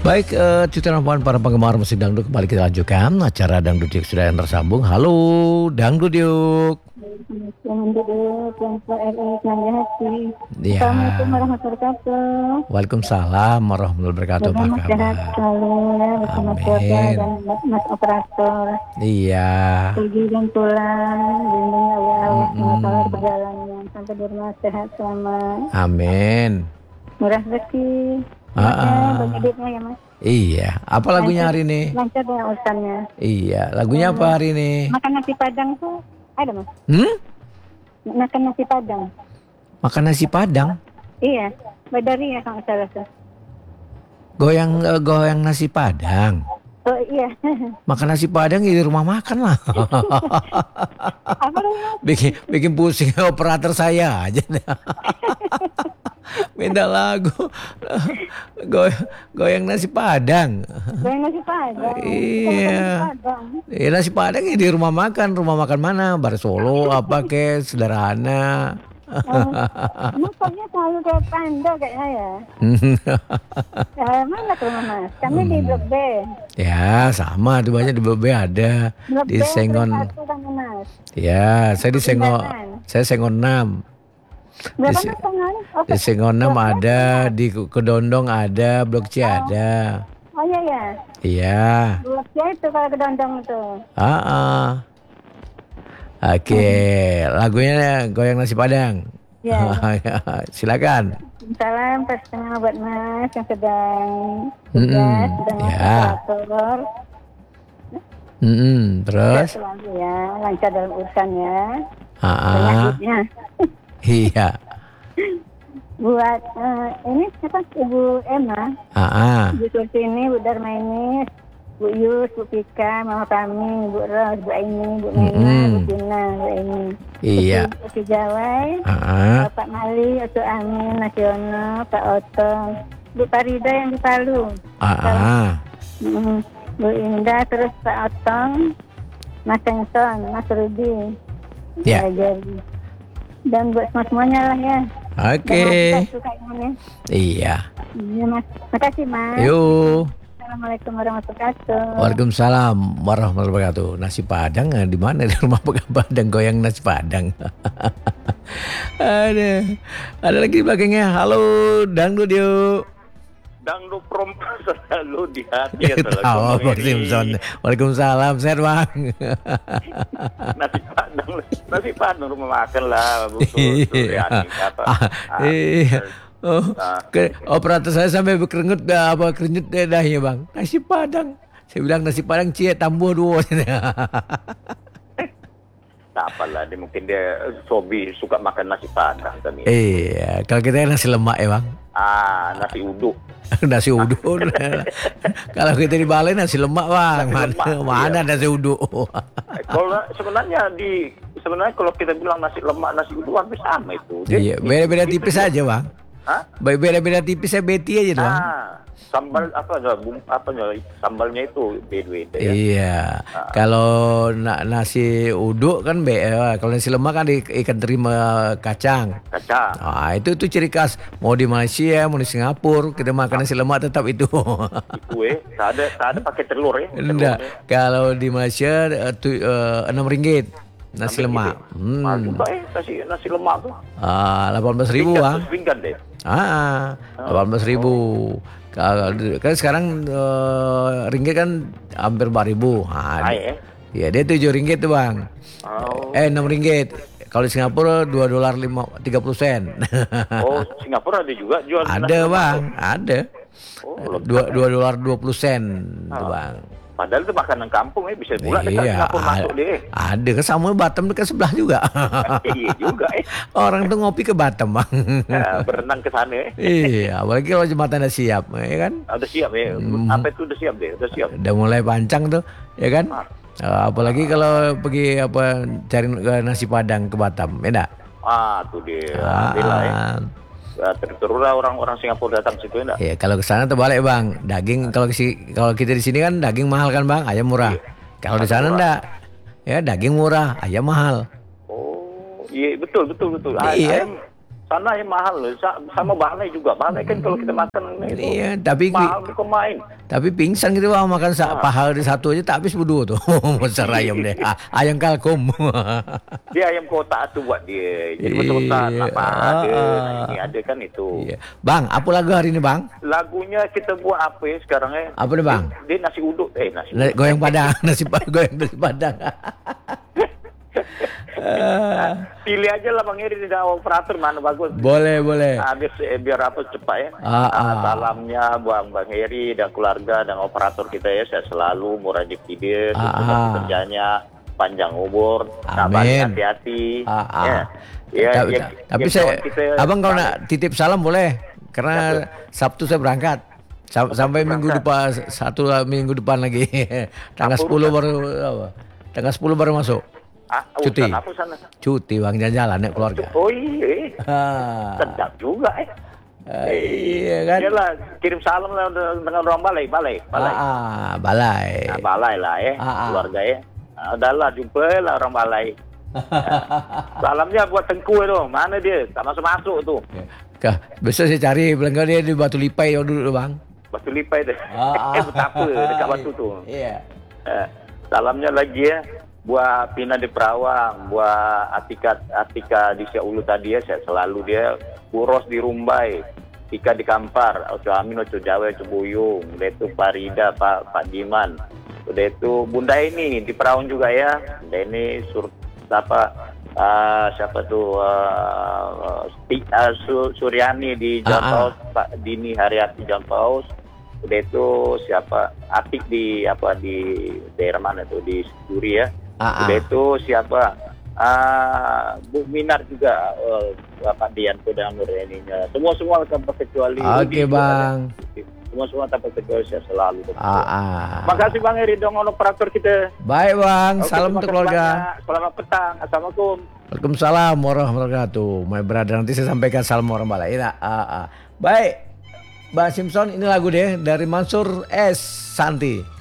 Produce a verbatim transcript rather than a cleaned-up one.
Baik, uh, cuti telepon para penggemar musik dangdut kembali kita lanjutkan acara Dangdut Yuk sudah yang tersambung. Halo, Dangdut Yuk. Ya. Assalamualaikum warahmatullahi wabarakatuh. Waalaikumsalam warahmatullahi wabarakatuh. Apa kabar? Sehat selalu ya bersama keluarga dan mas operator. Iya. Pergi dan pulang, lindungi Allah, mengetahui perjalanannya sampai di rumah sehat selamat. Amin. Murah rezeki. Ah, ah. Bagi duitnya ya mas. Iya. Apa lagunya hari ini? Lancar dengan urusannya. Iya. Lagunya apa hari ini? Makan nasi padang tuh ada mas? Hmm? Makan nasi padang. Makan nasi padang? Iya. Badari ya kalau salah tuh. Goyang uh, goyang nasi padang. Oh iya. Makan nasi padang ya di rumah makan lah. Apa namanya? bikin bikin pusing operator saya aja. Minta lagu goyang, goyang nasi padang. Goyang nasi padang. Iya. Iya nasi padang ya di rumah makan. Rumah makan mana? Bar Solo apa ke sederhana. Maksudnya selalu kayak panda kayak saya. Ya, mana ke rumah mas? Kami hmm. di Blok B. Ya sama tuh banyak di Blok B ada. Blok di B, Sengon. Ya saya di Sengon. Saya Sengon enam. Berapa di, mas oh, di Sengon enam ada, di Kedondong ada, Blok C ada. Oh iya ya. Iya. Blok C itu kalau Kedondong itu. Ah. ah. Oke, okay. Lagunya goyang nasi padang. Ya. Silakan. Salam pastinya buat mas yang sedang tugas, mm-hmm. sedang ya. operator. Mm-hmm. Terus? Selalu ya, lancar dalam urusannya. Ah. Iya. Buat uh, ini siapa? Ibu Emma. Ah. Ibu Surtini, Bu Darmainis, Bu Yus, Bu Pika, Mama Kami, Bu Ros, Bu Aini, Bu Nena, mm-hmm. Bu Tina, Bu Aini. Iya. Bu Kijawai, uh-huh. Pak Mali, Oto Amin, Nasiono, Pak Otong, Bu Farida yang di Palu. Uh-huh. Mm, Bu Indah, terus Pak Otong, Mas Sengson, Mas Rudi. Ya. Yeah. Dan buat semua-semuanya lah ya. Oke. Okay. Iya. Iya mas. Makasih mas. Yuk. Assalamualaikum warahmatullahi wabarakatuh. Waalaikumsalam warahmatullahi wabarakatuh. Nasi padang di mana di rumah padang goyang nasi padang. ada, ada lagi belakangnya. Halo, dangdut yuk. Dangdut perempuan selalu di hati. Tahu Bang Simpson. Waalaikumsalam, sehat bang. Nasi padang, nasi padang rumah makan lah. Iya. Iya. Oh, ke, operator saya sampai berkerengut apa kerenyut dahnya bang. Nasi padang. Saya bilang nasi padang cie tambah dua. Tak apalah, dia mungkin dia sobi suka makan nasi padang kan. Iya, kalau kita nasi lemak ya bang. Ah, nasi uduk. Nasi uduk. Kalau kita di Bali nasi lemak bang. Nasi lemak, mana, mana iya. Nasi uduk. Kalau sebenarnya di sebenarnya kalau kita bilang nasi lemak nasi uduk hampir sama itu. Dia, iya, beda-beda tipis aja bang. Hah? Beda-beda tipisnya beti aja bang. Ah, sambal apa apa sambalnya itu beda-beda ya. Iya. Nah. Kalau na- nasi uduk kan be, kalau nasi lemak kan ikan terima kacang. Kacang. Ah itu itu ciri khas. Mau di Malaysia, mau di Singapura, kita makan nasi lemak tetap itu. Itu eh, tak ada tak ada pakai telur ya. Enggak. Kalau di Malaysia enam uh, ringgit. Nasi lemak. Hmm. Ah, juga eh nasi nasi lemak tuh. Ah, delapan belas ribu bang. Ringkat deh. Ah, delapan belas ribu. Kan sekarang uh, ringgit kan hampir empat ribu. Ah, eh. Ya dia tujuh ringgit tuh bang. Oh. Eh enam ringgit. Kalau di Singapura dua dolar tiga puluh sen. Oh, Singapura ada juga jual. Ada bang, ada. Oh, dua dolar dua puluh sen ah. tuh bang. Padahal itu makanan kampung ya, bisa pula dekat iya, Singapura masuk deh. Ada kan sama Batam dekat sebelah juga. Iya juga eh. Orang tuh ngopi ke Batam bang. Ya, berenang ke sana eh. Iya, apalagi kalau jembatan udah siap, ya kan? Udah siap ya. Hmm. Apa itu udah siap deh, udah siap. Udah mulai pancang tuh, ya kan? Ah. Uh, apalagi kalau pergi apa cari nasi padang ke Batam, beda. Ah, tuh dia. Ah. Alhamdulillah ya. Terturunlah orang-orang Singapura datang situ enggak? Iya, kalau ke sana terbalik bang. Daging kalau kalau kita di sini kan daging mahal kan bang, ayam murah. Iya. Kalau di sana enggak, ya daging murah, ayam mahal. Oh, iya betul betul betul. Iya. Ayam Sana yang mahal loh, Sa- sama balai juga. Balai kan kalau kita makan itu Iya, tapi mahal kok main. tapi pingsan gitu bang, makan sa- paha di satu aja tak habis berdua tuh. Besar ayam deh, ah, ayam kalkum. Dia ayam kotak tuh buat dia. Jadi Iya. betul-betul apa ada, Ah. nah ini ada kan itu. Iya. Bang, apa lagu hari ini bang? Lagunya kita buat apa ya sekarang ya? Apa nih bang? Dia, dia nasi uduk, eh nasi Na- Goyang padang, nasi pa- goyang nasi padang. Ah, Pilih aja lah Bang Eri, tidak operator mana bagus. boleh boleh. Nah, biar, biar apa cepat ya. Ah, Nah, ah. salamnya buat Bang Heri dan keluarga dan operator kita ya, saya selalu murah rezeki dia, Ah, sukses ah. kerjanya, panjang umur, Amin. sabar, hati-hati. Ah, ah. Ya. Ya, Ta- ya, ta- tapi ya, saya, kawan kita, abang kalau nak titip salam boleh, karena Sabtu saya berangkat. Sam- sampai minggu depan, satu minggu depan lagi. Tanggal Apa sepuluh urusan? baru apa? Tanggal sepuluh baru masuk. ah, cuti. urusan apa sana? Cuti bang, jalan-jalan naik keluarga. Oh iya, Ah. sedap juga eh. Ah, iya kan? Iyalah, kirim salam lah dengan orang balai, balai, balai. Ah, ah, balai. Nah, balai lah ya, Ah, ah. keluarga ya. Nah, udahlah, jumpa lah orang balai. Salamnya buat Tengku itu, mana dia? Tak masuk-masuk tuh. Kah, besok saya cari, bilang dia di Batu Lipai yang dulu bang. Batu Lipai deh. Ah, Eh, betapa dekat Batu tuh. Iya. Eh, salamnya lagi ya buat Pina di Perawang, buat Atika Atika di Siaulu tadi ya, saya selalu dia Buros di Rumbai, Tika di Kampar, Oco Amin, Oco Jawa, Oco Buyung, udah itu Farida, Pak Pak Diman, udah itu Bunda ini di Perawang juga ya, Bunda ini sur siapa ah, siapa tuh uh, Suryani di Ah, Jampaus, Pak Dini Haryati Jampaus. Udah itu siapa Atik di apa di daerah mana tuh di Duri ya. Ah, Udah ah. itu siapa ah Bu Minar juga uh, Pak Dianto dan Nur ininya. Semua semua tanpa kecuali. Oke Rudi bang. juga. Semua semua tanpa kecuali saya selalu. Ah, ah. Makasih Bang Eri dong operator kita. Baik bang, Oke, salam terima untuk kasih keluarga. banyak. Selamat petang. Assalamualaikum. Waalaikumsalam warahmatullahi wabarakatuh. My brother, nanti saya sampaikan salam orang balai. Nah, ah, ah. Baik, Mbak Simpson, ini lagu deh dari Mansur S. Santi.